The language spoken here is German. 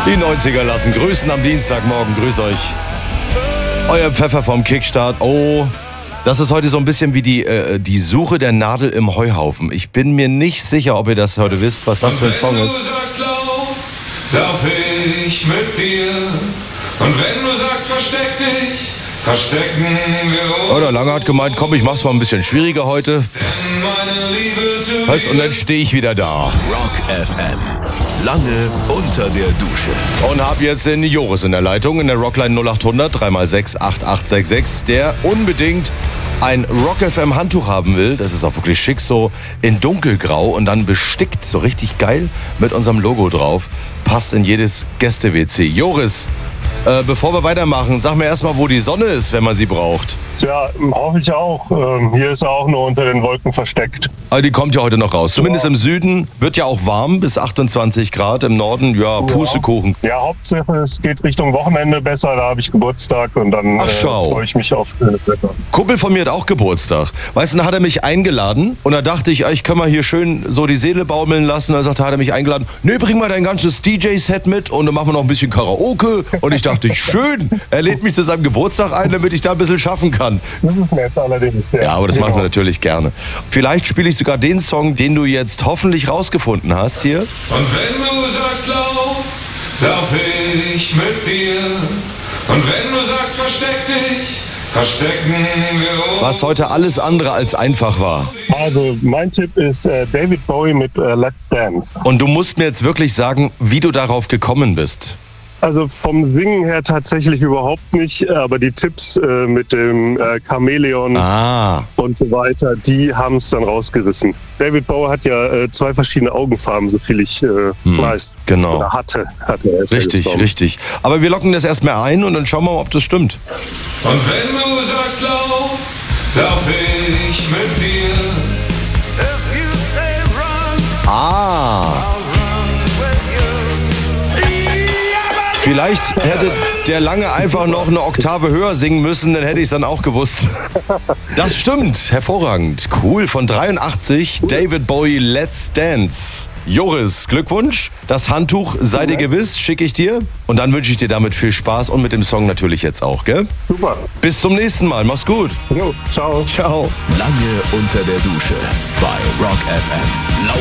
Die 90er lassen grüßen am Dienstagmorgen. Grüß euch. Euer Pfeffer vom Kickstart. Oh, das ist heute so ein bisschen wie die Suche der Nadel im Heuhaufen. Ich bin mir nicht sicher, ob ihr das heute wisst, was das für ein Song ist. Wenn du sagst, lauf ich mit dir. Und wenn du sagst, versteck dich, verstecken wir uns. Oder Lange hat gemeint, komm, ich mach's mal ein bisschen schwieriger heute. Denn meine Liebe zu Weißt, dir. und dann stehe ich wieder da. Rock FM. Lange unter der Dusche. Und hab jetzt den Joris in der Leitung, in der Rockline 0800 3x6 8866, der unbedingt ein Rock FM Handtuch haben will. Das ist auch wirklich schick, so in dunkelgrau und dann bestickt, so richtig geil mit unserem Logo drauf. Passt in jedes Gäste-WC. Joris, bevor wir weitermachen, sag mir erstmal, wo die Sonne ist, wenn man sie braucht. Tja, hoffe ich auch. Hier ist er auch nur unter den Wolken versteckt. Aber die kommt ja heute noch raus. Zumindest im Süden wird ja auch warm, bis 28 Grad. Im Norden, ja, Pustekuchen. Ja, Hauptsache es geht Richtung Wochenende besser. Da habe ich Geburtstag und dann Ach, schau. freue ich mich auf schönes Wetter. Kumpel von mir hat auch Geburtstag. Weißt du, dann hat er mich eingeladen und da dachte ich, ich kann mal hier schön so die Seele baumeln lassen. Da sagte, hat er mich eingeladen, nee, bring mal dein ganzes DJ-Set mit und dann machen wir noch ein bisschen Karaoke. Und ich dachte, schön, er lädt mich zu seinem Geburtstag ein, damit ich da ein bisschen schaffen kann. Das ist nett allerdings. Ja, aber das Genau. machen wir natürlich gerne. Vielleicht spiele ich sogar den Song, den du jetzt hoffentlich rausgefunden hast hier. Und wenn du sagst, lauf ich mit dir. Und wenn du sagst, versteck dich, verstecken wir uns. Was heute alles andere als einfach war. Also mein Tipp ist David Bowie mit Let's Dance. Und du musst mir jetzt wirklich sagen, wie du darauf gekommen bist. Also vom Singen her tatsächlich überhaupt nicht, aber die Tipps mit dem Chamäleon und so weiter, die haben es dann rausgerissen. David Bowie hat ja 2 verschiedene Augenfarben, so viel ich weiß. Genau. Oder hatte er. Ist ja Richtig, gestorben. richtig. Aber wir locken das erstmal ein und dann schauen wir mal, ob das stimmt. Und wenn du sagst, lauf ich mit dir. Vielleicht hätte der Lange einfach noch eine Oktave höher singen müssen, dann hätte ich es dann auch gewusst. Das stimmt, hervorragend. Cool, von 83, David Bowie, Let's Dance. Joris, Glückwunsch. Das Handtuch, sei dir gewiss, schicke ich dir. Und dann wünsche ich dir damit viel Spaß und mit dem Song natürlich jetzt auch, gell? Super. Bis zum nächsten Mal, mach's gut. Jo, ciao. Ciao. Lange unter der Dusche bei Rock FM.